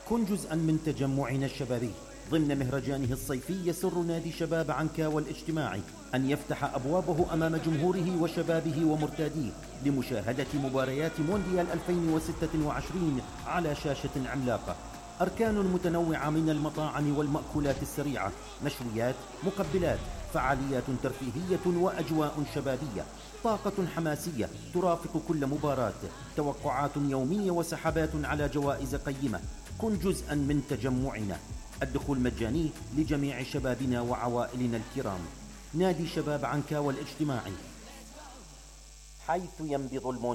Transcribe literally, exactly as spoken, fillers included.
كن جزءا من تجمعنا الشبابي ضمن مهرجانه الصيفي. يسر نادي شباب عنكاوى الاجتماعي أن يفتح أبوابه أمام جمهوره وشبابه ومرتاديه لمشاهدة مباريات مونديال ألفين وستة وعشرين على شاشة عملاقة. أركان متنوعة من المطاعم والمأكولات السريعة، مشويات، مقبلات، فعاليات ترفيهية وأجواء شبابية، طاقة حماسية ترافق كل مباراة، توقعات يومية وسحبات على جوائز قيمة. كن جزءا من تجمعنا. الدخول مجاني لجميع شبابنا وعوائلنا الكرام. نادي شباب عنكاوى الاجتماعي، حيث ينبض المونديال.